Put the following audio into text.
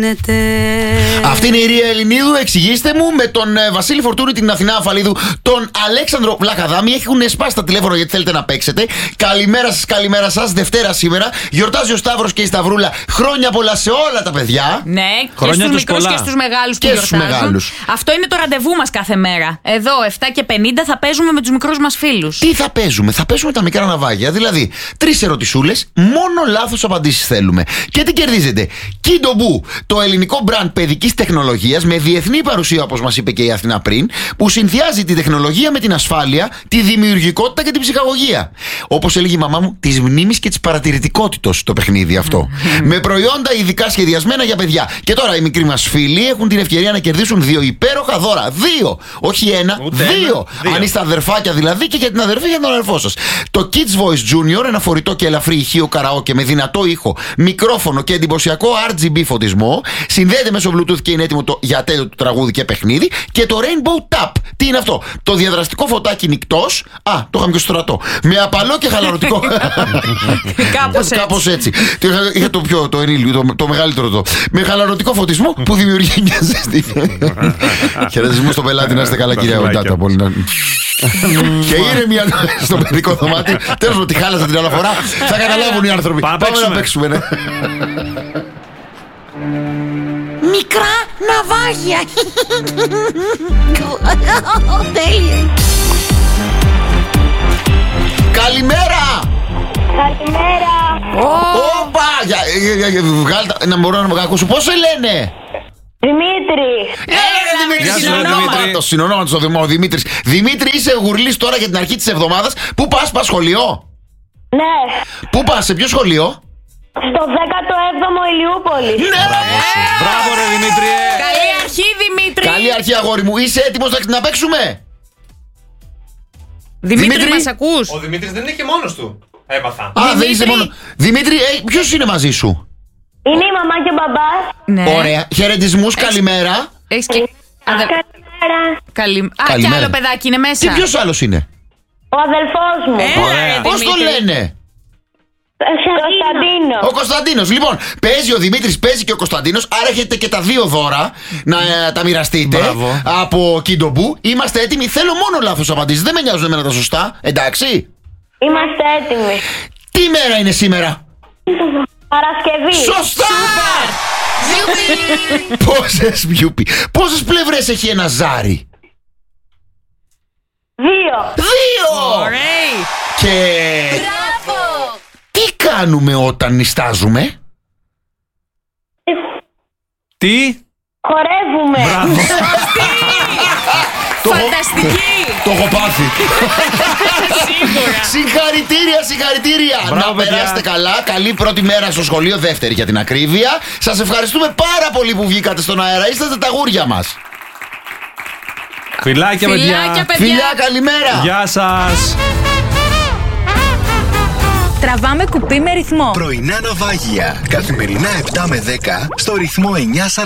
Αυτή είναι η Ρία Ελληνίδου. Εξηγήστε μου με τον Βασίλη Φορτούνη, την Αθηνά Αφαλίδου, τον Αλέξανδρο Βλαχαδάμη. Έχουν σπάσει τα τηλέφωνα γιατί θέλετε να παίξετε. Καλημέρα σας, καλημέρα σας. Δευτέρα σήμερα. Γιορτάζει ο Σταύρος και η Σταυρούλα. Χρόνια πολλά σε όλα τα παιδιά. Ναι, και στους μικρούς και στους μεγάλους που γιορτάζουν. Αυτό είναι το ραντεβού μας κάθε μέρα. Εδώ, 7:50 θα παίζουμε με τους μικρούς μας φίλους. Τι θα παίζουμε? Θα παίζουμε τα μικρά ναυάγια. Δηλαδή, 3 ερωτησούλες, μόνο λάθος απαντήσεις θέλουμε. Και τι κερδίζετε? Kindo-Boo, το ελληνικό μπραντ παιδικής τεχνολογίας με διεθνή παρουσία, όπως μας είπε και η Αθηνά πριν, που συνδυάζει τη τεχνολογία με την ασφάλεια, τη δημιουργικότητα και την ψυχαγωγία. Όπως έλεγε η μαμά μου, της μνήμης και της παρατηρητικότητος το παιχνίδι αυτό. Με προϊόντα ειδικά σχεδιασμένα για παιδιά. Και τώρα οι μικροί μας φίλοι έχουν την ευκαιρία να κερδίσουν 2 υπέροχα δώρα. 2, όχι 1, 2. Αν είστε αδερφάκια δηλαδή, και για την αδερφή και τον αδερφό σας. Το Kids Voice Junior, ένα φορητό και ελαφρύ ηχείο καραόκε με δυνατό ήχο, μικρόφωνο και εντυπωσιακό RGB φωτισμό. Συνδέεται μέσω Bluetooth και είναι έτοιμο για τέλειο του τραγούδι και παιχνίδι. Και το Rainbow Tap. Τι είναι αυτό? Το διαδραστικό φωτάκι νικτός. Το είχαμε και στο στρατό. Με απαλό και χαλαρωτικό. Κάπως έτσι. Είχα το ενήλιο, το μεγαλύτερο το. Με χαλαρωτικό φωτισμό που δημιουργεί μια ζεστή. Χαιρετισμού στον πελάτη, να είστε καλά, κυρία Οντάτα. Και ήρεμη στο παιδικό δωμάτιο. Τέλος, ότι χάλασα την αναφορά. Θα καταλάβουν οι άνθρωποι. Πάμε να παίξουμε, ναι. Μικρά ναυάγια. Τέλεια. Καλημέρα. Καλημέρα. Όπα. Βγάλτε να μπορώ να με ακούσω. Πώς σε λένε? Δημήτρη. Δημήτρη. Συνονόματος ο Δημήτρης. Δημήτρη, είσαι γουρλής τώρα για την αρχή της εβδομάδας. Πού πας σχολείο? Ναι. Πού πας, σε ποιο σχολείο? Στο 17ο Ηλιούπολη. Ναι! Μπράβο ρε Δημήτρη. Καλή αρχή, Δημήτρη. Καλή αρχή, αγόρι μου. Είσαι έτοιμος να παίξουμε? Δημήτρη, μας ακούς? Ο Δημήτρης δεν είναι και μόνος του. Έμαθα. Δεν είσαι μόνο. Δημήτρη, ποιος είναι μαζί σου? Είναι η μαμά και ο μπαμπάς. Ναι. Ωραία. Χαιρετισμούς, καλημέρα. Έχεις και... Καλημέρα. Κι άλλο παιδάκι είναι μέσα. Και ποιος άλλος είναι? Ο αδελφός μου. Πώς το λένε? Κωνσταντίνο. Ο Κωνσταντίνος. Λοιπόν, παίζει ο Δημήτρης, παίζει και ο Κωνσταντίνος. Άρα έχετε και τα 2 δώρα να τα μοιραστείτε. Μπράβο. Από Kindo-Boo. Είμαστε έτοιμοι. Θέλω μόνο λάθος απαντήσεις. Δεν με νοιάζουν εμένα τα σωστά. Εντάξει. Είμαστε έτοιμοι. Τι μέρα είναι σήμερα? Παρασκευή. Σωστά! Πόσες πλευρές έχει ένα ζάρι? 2. 2! Ωραία. Και... τι κάνουμε όταν νηστάζουμε? Τι? Χορεύουμε. Μπράβο. Φανταστική. Το έχω πάθει. Σίγουρα. Συγχαρητήρια. Μπράβο, Να παιδιά. περάσετε καλά. Καλή πρώτη μέρα στο σχολείο, δεύτερη για την ακρίβεια. Σας ευχαριστούμε πάρα πολύ που βγήκατε στον αέρα. Είστε τα γούρια μας. Φιλάκια παιδιά. Φιλιά, καλημέρα. Γεια σας. Τραβάμε κουπί με ρυθμό. Πρωινά ναυάγια. Καθημερινά 7 με 10 στο ρυθμό 9.